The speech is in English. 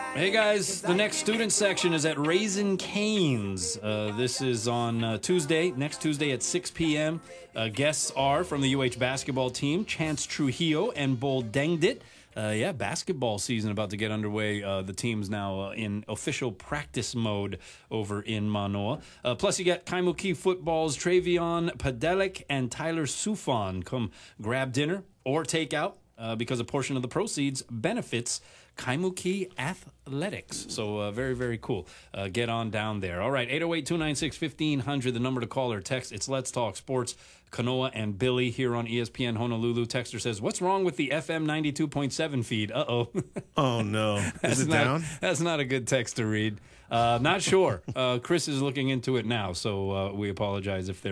Hey guys, the next student section is at Raising Cane's. This is on Tuesday, next Tuesday at 6 p.m. Guests are from the UH basketball team, Chance Trujillo and Bol Dengdit. Basketball season about to get underway. The team's now in official practice mode over in Manoa. Plus, you got Kaimuki football's Travion Padelik and Tyler Sufon. Come grab dinner or take out because a portion of the proceeds benefits Kaimuki Athletics. So very, very cool. Get on down there. All right, 808-296-1500, the number to call or text. It's Let's Talk Sports. Kanoa and Billy here on ESPN Honolulu. Texter says, what's wrong with the FM 92.7 feed? Uh-oh. Oh, no. Is it down? That's not a good text to read. Not sure. Chris is looking into it now, so we apologize if